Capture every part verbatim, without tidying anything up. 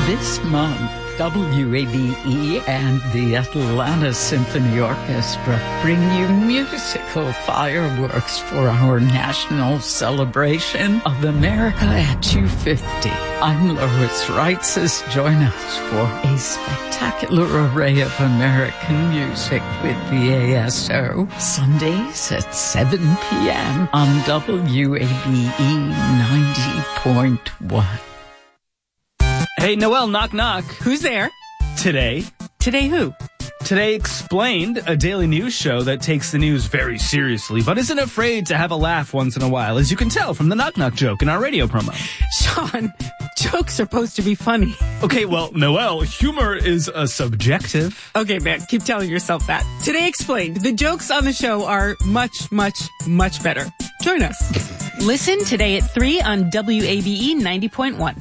This month, W A B E and the Atlanta Symphony Orchestra bring you musical fireworks for our national celebration of America at two fifty. I'm Lois Reitzes. Join us for a spectacular array of American music with the A S O. Sundays at seven p.m. on W A B E ninety point one. Hey, Noelle, knock, knock. Who's there? Today. Today who? Today Explained, a daily news show that takes the news very seriously, but isn't afraid to have a laugh once in a while, as you can tell from the knock, knock joke in our radio promo. Sean, jokes are supposed to be funny. Okay, well, Noelle, humor is a subjective. Okay, man, keep telling yourself that. Today Explained, the jokes on the show are much, much, much better. Join us. Listen today at three on W A B E ninety point one.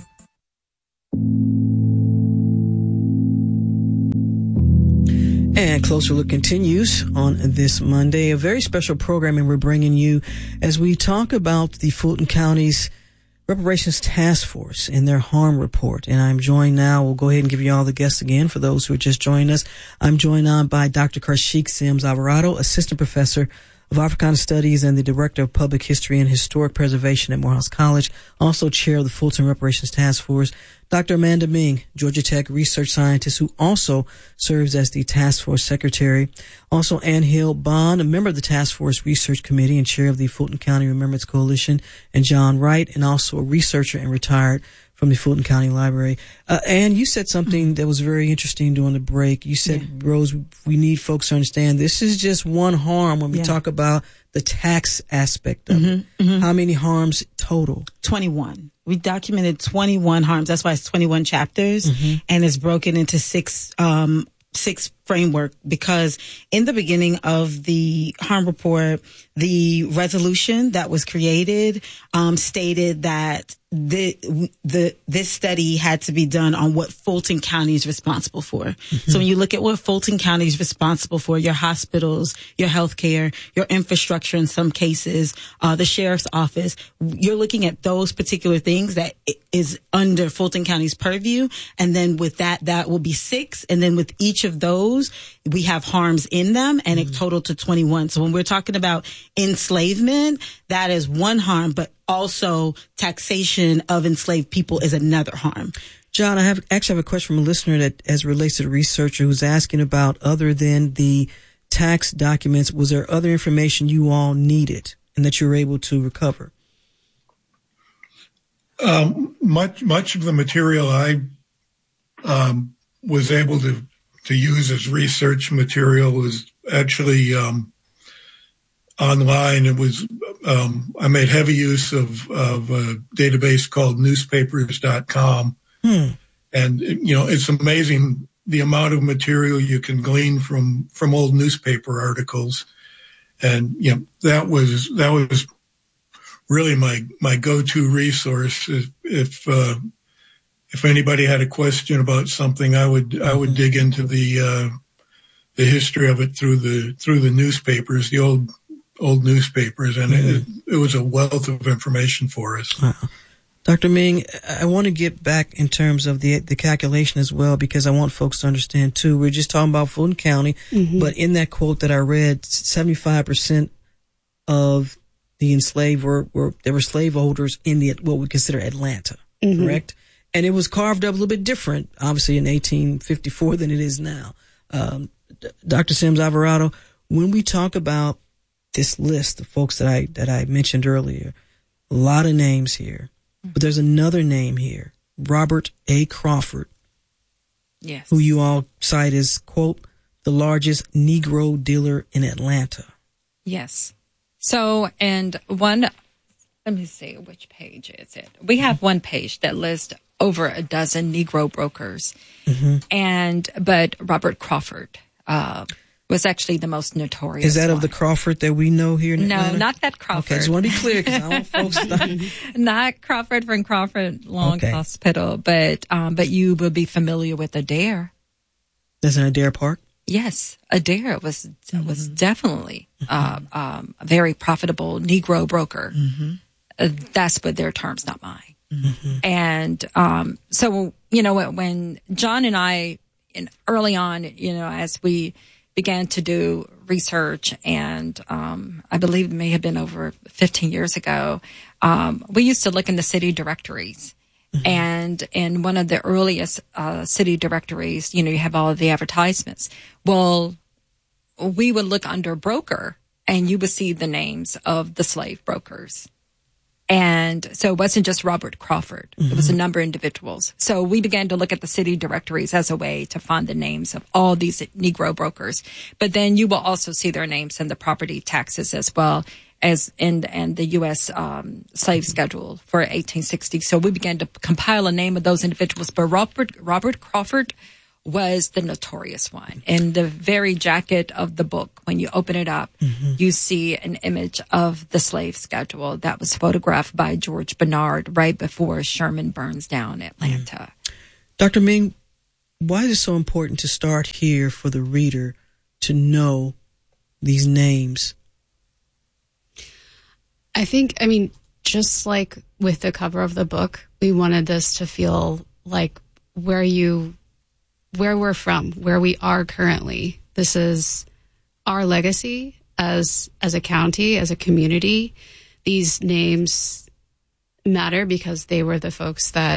And Closer Look continues on this Monday. A very special programming we're bringing you as we talk about the Fulton County's Reparations Task Force and their harm report. And I'm joined now, we'll go ahead and give you all the guests again for those who are just joining us. I'm joined on by Doctor Karshik Sims Alvarado, Assistant Professor of Africana Studies and the Director of Public History and Historic Preservation at Morehouse College, also Chair of the Fulton Reparations Task Force. Doctor Amanda Ming, Georgia Tech research scientist who also serves as the Task Force Secretary. Also Ann Hill Bond, a member of the Task Force Research Committee and Chair of the Fulton County Remembrance Coalition, and John Wright, and also a researcher and retired from the Fulton County Library. Uh, Ann, you said something that was very interesting during the break. You said, yeah. Rose, we need folks to understand this is just one harm when we yeah. talk about the tax aspect of mm-hmm, it. Mm-hmm. How many harms total? twenty-one. We documented twenty-one harms. That's why it's twenty-one chapters, mm-hmm. and it's broken into six um six framework, because in the beginning of the harm report, the resolution that was created um stated that the the this study had to be done on what Fulton County is responsible for. Mm-hmm. So when you look at what Fulton County is responsible for, your hospitals, your healthcare, your infrastructure in some cases, uh the sheriff's office, you're looking at those particular things that is under Fulton County's purview, and then with that that will be six, and then with each of those we have harms in them, and mm-hmm. it totaled to twenty-one. So when we're talking about enslavement, that is one harm, but also taxation of enslaved people is another harm. John, I have actually have a question from a listener that as it relates to the researcher who's asking about, other than the tax documents, was there other information you all needed and that you were able to recover? Um, much, much of the material I um, was able to, to use as research material was actually um, online. It was um, I made heavy use of, of a database called newspapers dot com. Hmm. And, you know, it's amazing the amount of material you can glean from, from old newspaper articles. And, you know, that was, that was really my, my go-to resource. If, if, uh, if anybody had a question about something, I would, I would dig into the, uh, the history of it through the, through the newspapers, the old, old newspapers. And mm-hmm. it, it was a wealth of information for us. Wow. Doctor Ming, I want to get back in terms of the the calculation as well, because I want folks to understand too. We're just talking about Fulton County, mm-hmm. but in that quote that I read, seventy-five percent of the enslaved were, were there were slaveholders in the what we consider Atlanta, mm-hmm. correct? And it was carved up a little bit different, obviously in eighteen fifty-four than it is now. Um, Doctor Sims Alvarado, when we talk about this list of folks that I that I mentioned earlier, a lot of names here. But there's another name here, Robert A. Crawford. Yes. Who you all cite as, quote, the largest Negro dealer in Atlanta. Yes. So, and one, let me see, which page is it? We have one page that lists over a dozen Negro brokers. Mm-hmm. And, but Robert Crawford, uh, was actually the most notorious. Is that one. Of the Crawford that we know here in No, Atlanta? not that Crawford. Okay, I just want to be clear because I want folks to... Not Crawford from Crawford Long okay. Hospital, but um, but you will be familiar with Adair. That's in Adair Park? Yes, Adair was mm-hmm. was definitely mm-hmm. uh, um, a very profitable Negro broker. Mm-hmm. Uh, that's what their terms, not mine. Mm-hmm. And um, so, you know, when John and I, in early on, you know, as we began to do research, and um, I believe it may have been over fifteen years ago, um, we used to look in the city directories. Mm-hmm. And in one of the earliest uh, city directories, you know, you have all of the advertisements. Well, we would look under broker, and you would see the names of the slave brokers. And so it wasn't just Robert Crawford. Mm-hmm. It was a number of individuals. So we began to look at the city directories as a way to find the names of all these Negro brokers. But then you will also see their names in the property taxes as well as in and the U S um, slave schedule for eighteen sixty. So we began to compile a name of those individuals. But Robert, Robert Crawford was the notorious one. In the very jacket of the book, when you open it up, mm-hmm. you see an image of the slave schedule that was photographed by George Bernard right before Sherman burns down Atlanta. Mm. Doctor Ming, why is it so important to start here for the reader to know these names? I think, I mean, just like with the cover of the book, we wanted this to feel like where you... where we're from, where we are currently. This is our legacy as as a county, as a community. These names matter because they were the folks that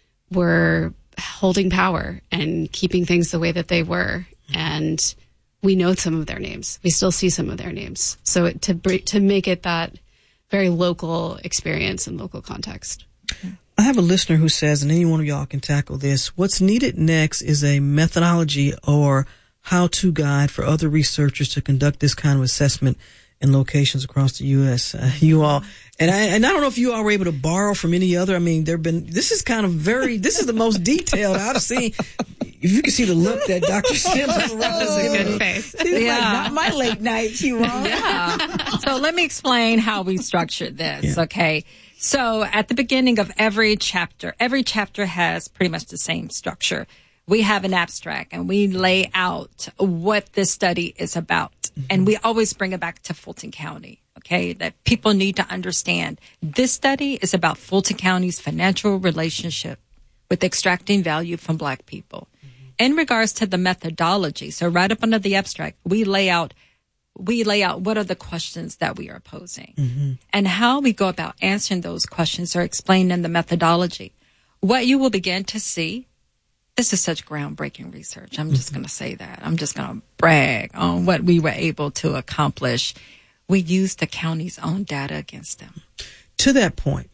were holding power and keeping things the way that they were. And we know some of their names. We still see some of their names. So it, to to make it that very local experience and local context. I have a listener who says, and any one of y'all can tackle this, what's needed next is a methodology or how-to guide for other researchers to conduct this kind of assessment in locations across the U S. Uh, you all, and I, and I don't know if you all were able to borrow from any other. I mean, there've been, this is kind of very, this is the most detailed I've seen. If you can see the look that Doctor Sims has around That's a good face. He's yeah. like, not my late night, you all. Yeah. So let me explain how we structured this, Yeah. okay? So at the beginning of every chapter, every chapter has pretty much the same structure. We have an abstract and we lay out what this study is about. Mm-hmm. And we always bring it back to Fulton County, okay? That people need to understand. This study is about Fulton County's financial relationship with extracting value from Black people. Mm-hmm. In regards to the methodology, so right up under the abstract, we lay out we lay out what are the questions that we are posing mm-hmm. and how we go about answering those questions are explained in the methodology. What you will begin to see, this is such groundbreaking research. I'm just mm-hmm. going to say that. I'm just going to brag on what we were able to accomplish. We used the county's own data against them. To that point,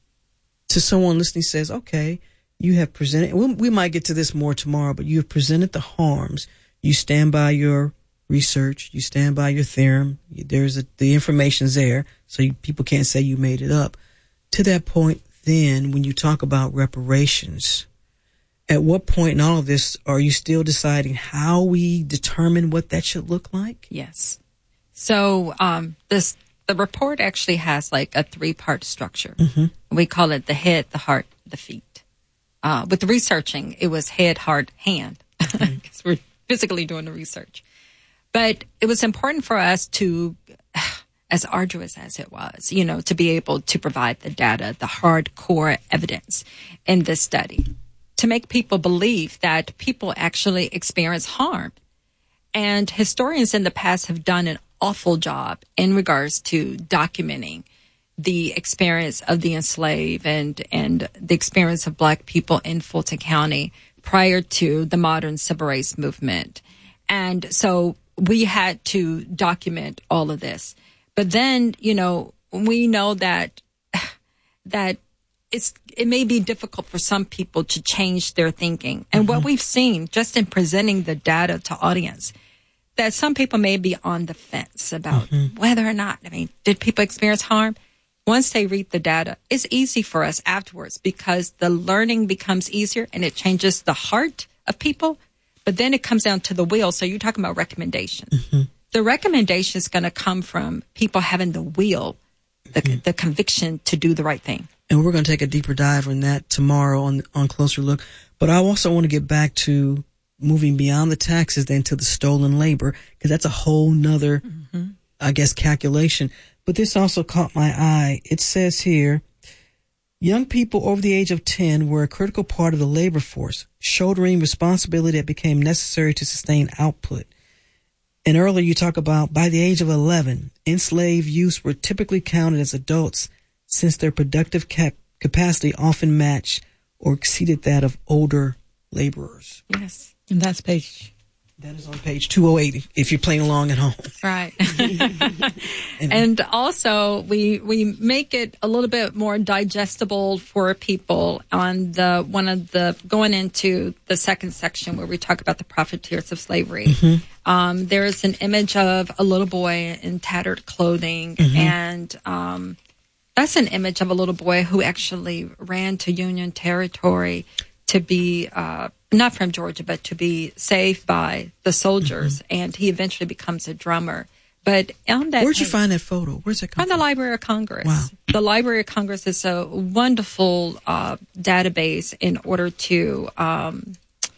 to someone listening says, okay, you have presented, we, we might get to this more tomorrow, but you have presented the harms. You stand by your research, you stand by your theorem, there's a, the information's there, so you, people can't say you made it up. To that point, then, when you talk about reparations, at what point in all of this are you still deciding how we determine what that should look like? Yes. So um, this the report actually has like a three-part structure. Mm-hmm. We call it the head, the heart, the feet. Uh, with the researching, it was head, heart, hand, because mm-hmm. we're physically doing the research. But it was important for us to, as arduous as it was, you know, to be able to provide the data, the hardcore evidence in this study, to make people believe that people actually experience harm. And historians in the past have done an awful job in regards to documenting the experience of the enslaved and, and the experience of Black people in Fulton County prior to the modern civil rights movement. And so we had to document all of this. But then, you know, we know that that it's it may be difficult for some people to change their thinking. And mm-hmm. what we've seen just in presenting the data to audience, that some people may be on the fence about mm-hmm. whether or not, I mean, did people experience harm? Once they read the data, it's easy for us afterwards because the learning becomes easier and it changes the heart of people. But then it comes down to the will. So you're talking about recommendation. Mm-hmm. The recommendation is going to come from people having the will, the, mm-hmm. the conviction to do the right thing. And we're going to take a deeper dive on that tomorrow on on Closer Look. But I also want to get back to moving beyond the taxes then to the stolen labor, because that's a whole nother, mm-hmm. I guess, calculation. But this also caught my eye. It says here, Young people over the age of ten were a critical part of the labor force, shouldering responsibility that became necessary to sustain output. And earlier you talk about by the age of eleven, enslaved youths were typically counted as adults since their productive cap- capacity often matched or exceeded that of older laborers. Yes. And that's page. That is on page two oh eight if you're playing along at home. Right. And also we we make it a little bit more digestible for people on the one of the going into the second section where we talk about the profiteers of slavery. Mm-hmm. Um, there is an image of a little boy in tattered clothing, mm-hmm. and um, that's an image of a little boy who actually ran to Union territory to be uh, not from Georgia, but to be saved by the soldiers, mm-hmm. and he eventually becomes a drummer. But on that, where'd you page, find that photo? Where's it come from? from? The Library of Congress. Wow. The Library of Congress is a wonderful uh, database in order to um,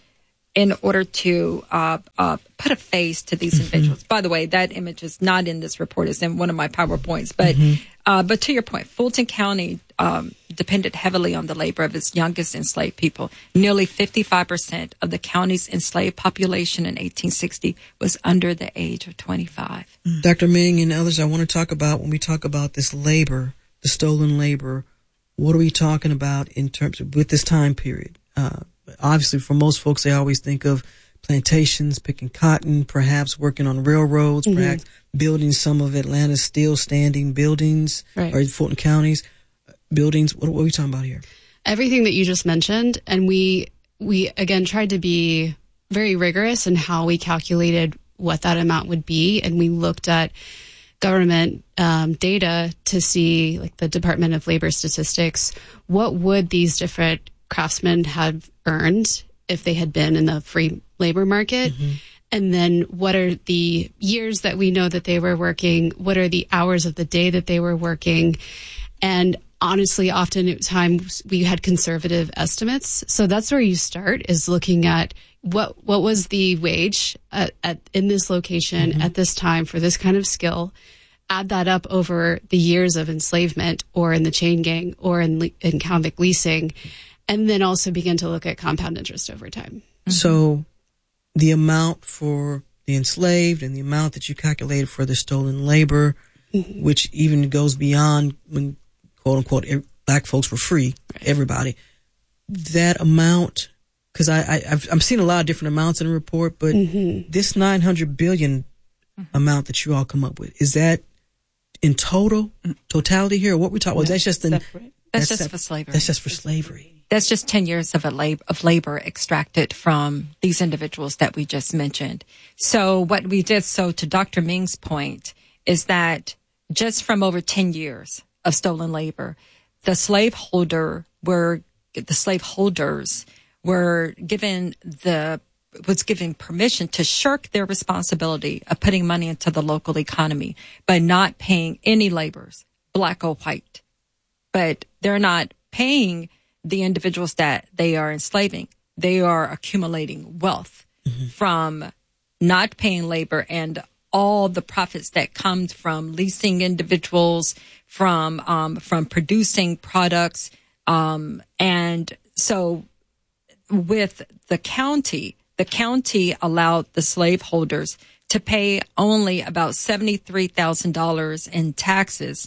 in order to uh, uh, put a face to these individuals. Mm-hmm. By the way, that image is not in this report; it's in one of my PowerPoints. But mm-hmm. uh, but to your point, Fulton County um, depended heavily on the labor of its youngest enslaved people. Nearly fifty-five percent of the county's enslaved population in eighteen sixty was under the age of twenty-five. Mm-hmm. Doctor Ming and others, I want to talk about when we talk about this labor, the stolen labor. What are we talking about in terms of with this time period? Uh, obviously, for most folks, they always think of plantations, picking cotton, perhaps working on railroads, mm-hmm. perhaps building some of Atlanta's still standing buildings, right. or Fulton County's buildings. What, what are we talking about here? Everything that you just mentioned, and we we again tried to be very rigorous in how we calculated what that amount would be, and we looked at government um, data to see, like the Department of Labor statistics, what would these different craftsmen have earned if they had been in the free labor market. Mm-hmm. And then what are the years that we know that they were working? What are the hours of the day that they were working? And honestly, often at times we had conservative estimates. So that's where you start, is looking at what what was the wage at, at in this location mm-hmm. at this time for this kind of skill. Add that up over the years of enslavement, or in the chain gang, or in in convict leasing, and then also begin to look at compound interest over time. Mm-hmm. So the amount for the enslaved and the amount that you calculated for the stolen labor, mm-hmm. which even goes beyond when, quote unquote, black folks were free, right. everybody, that amount, because I, I, I've, I'm seeing a lot of different amounts in the report, but mm-hmm. this nine hundred billion mm-hmm. amount that you all come up with, is that in total, totality here, or what we talk about? No, that's just in, that's, that's just sep- for slavery. That's just for slavery. That's just ten years of a lab, of labor extracted from these individuals that we just mentioned. So what we did, so to Doctor Ming's point, is that just from over ten years of stolen labor, the slaveholder were, the slaveholders were given the, was given permission to shirk their responsibility of putting money into the local economy by not paying any laborers, black or white. But they're not paying the individuals that they are enslaving. They are accumulating wealth mm-hmm. from not paying labor and all the profits that comes from leasing individuals, from um, from producing products. Um, and so with the county, the county allowed the slaveholders to pay only about seventy-three thousand dollars in taxes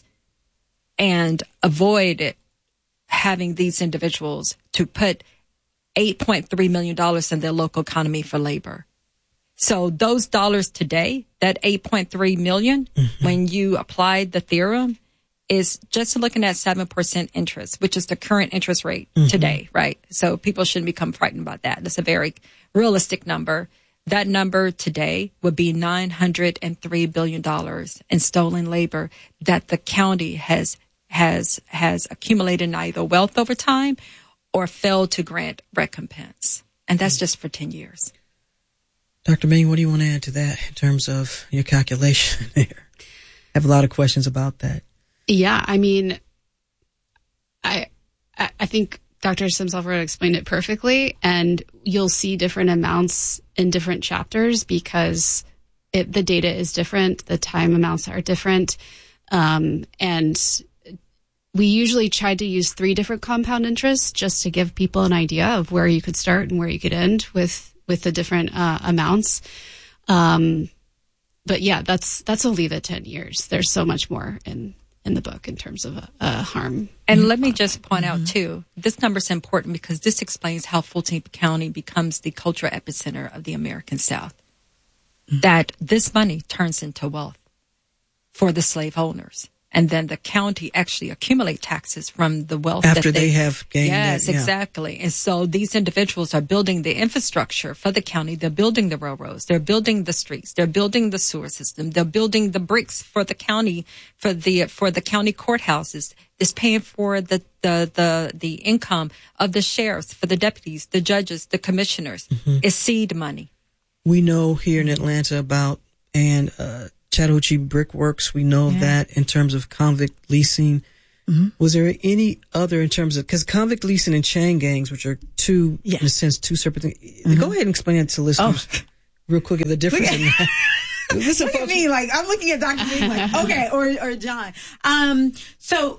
and avoid it having these individuals to put eight point three million dollars in their local economy for labor. So those dollars today, that eight point three million dollars, mm-hmm. when you applied the theorem, is just looking at seven percent interest, which is the current interest rate mm-hmm. today, right? So people shouldn't become frightened about that. That's a very realistic number. That number today would be nine hundred three billion dollars in stolen labor that the county has has has accumulated in either wealth over time or failed to grant recompense. And that's just for ten years. Doctor Ming, what do you want to add to that in terms of your calculation there? I have a lot of questions about that. Yeah, I mean, I I think Doctor Simselfer explained it perfectly, and you'll see different amounts in different chapters because it, the data is different, the time amounts are different, um, and we usually tried to use three different compound interests just to give people an idea of where you could start and where you could end with, with the different uh, amounts. Um, but yeah, that's, that's only the ten years. There's so much more in, in the book in terms of uh, harm. And let me just point mm-hmm. out too, this number is important because this explains how Fulton County becomes the cultural epicenter of the American South. Mm-hmm. That this money turns into wealth for the slave owners. And then the county actually accumulate taxes from the wealth after that they, they have gained. Yes, it, yeah. exactly. And so these individuals are building the infrastructure for the county. They're building the railroads. They're building the streets. They're building the sewer system. They're building the bricks for the county, for the for the county courthouses. It's paying for the the the the income of the sheriffs, for the deputies, the judges, the commissioners. Mm-hmm. It's seed money. We know here in Atlanta about and. uh Chattahoochee Brickworks, we know yeah. that in terms of convict leasing. Mm-hmm. Was there any other in terms of, because convict leasing and chain gangs, which are two, yeah. in a sense, two separate things. Mm-hmm. Go ahead and explain it to listeners oh. real quick, the difference in that. Listen, look at me, like, I'm looking at Doctor Ming like, okay, or, or John. Um, so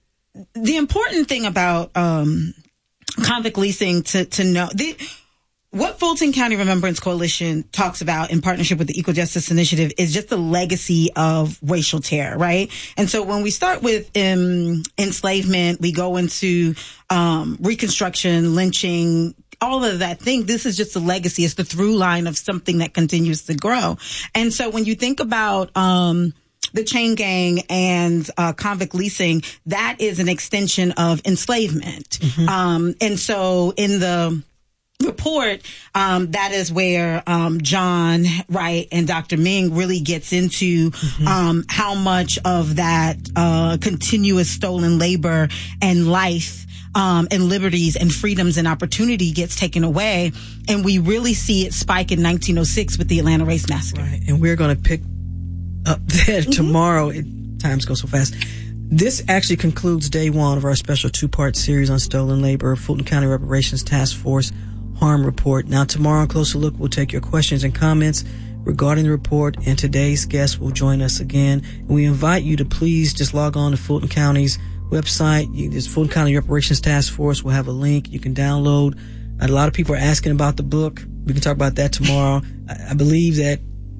the important thing about, um, convict leasing to, to know, the, what Fulton County Remembrance Coalition talks about in partnership with the Equal Justice Initiative is just the legacy of racial terror, right? And so when we start with um, enslavement, we go into um, Reconstruction, lynching, all of that thing. This is just a legacy. It's the through line of something that continues to grow. And so when you think about um, the chain gang and uh, convict leasing, that is an extension of enslavement. Mm-hmm. Um, and so in the report, um, that is where um, John Wright and Doctor Ming really gets into mm-hmm. um, how much of that uh, continuous stolen labor and life um, and liberties and freedoms and opportunity gets taken away. And we really see it spike in nineteen oh six with the Atlanta Race Massacre. Right. And we're going to pick up that mm-hmm. tomorrow. It, times go so fast. This actually concludes day one of our special two-part series on stolen labor, Fulton County Reparations Task Force Harm Report. Now, tomorrow on Closer Look, we'll take your questions and comments regarding the report, and today's guest will join us again. And we invite you to please just log on to Fulton County's website. You, there's Fulton County Reparations Task Force. We'll have a link you can download. A lot of people are asking about the book. We can talk about that tomorrow. I, I believe that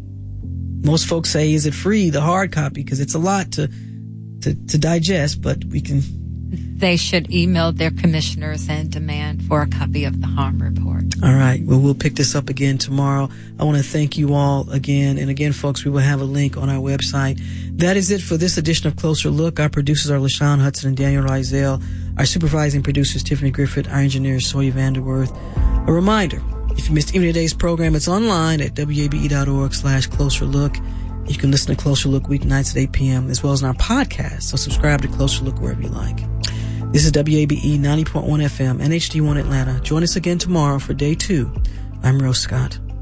most folks say, is it free, the hard copy? Because it's a lot to, to, to digest, but we can... They should email their commissioners and demand for a copy of the harm report. All right. Well, we'll pick this up again tomorrow. I want to thank you all again. And again, folks, we will have a link on our website. That is it for this edition of Closer Look. Our producers are LaShawn Hudson and Daniel Rizal. Our supervising producer is Tiffany Griffith. Our engineer is Sawyer Vanderworth. A reminder, if you missed any of today's program, it's online at W A B E dot org slash Closer Look. You can listen to Closer Look weeknights at eight p.m. as well as on our podcast. So subscribe to Closer Look wherever you like. This is W A B E ninety point one F M and H D one Atlanta. Join us again tomorrow for day two. I'm Rose Scott.